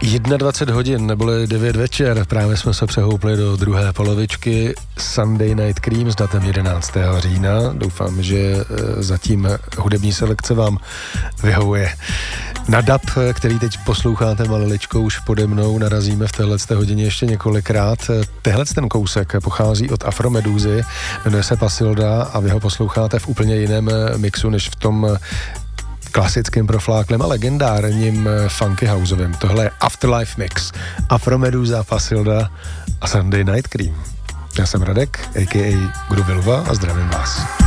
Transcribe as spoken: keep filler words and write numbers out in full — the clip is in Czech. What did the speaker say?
dvacet jedna hodin, neboli devět večer, právě jsme se přehoupli do druhé polovičky Sunday Night Cream s datem jedenáctého října. Doufám, že zatím hudební selekce vám vyhovuje. Na dub, který teď posloucháte maliličkou už pode mnou, narazíme v téhleté hodině ještě několikrát. Tehle ten kousek pochází od Afromedúzy, jmenuje se Pasilda a vy ho posloucháte v úplně jiném mixu, než v tom klasickým profláklem a legendárním funky houseovým. Tohle je Afterlife Mix. Afromedúza, Pasilda a Sunday Night Cream. Já jsem Radek, a k a. Gruvilva a zdravím vás.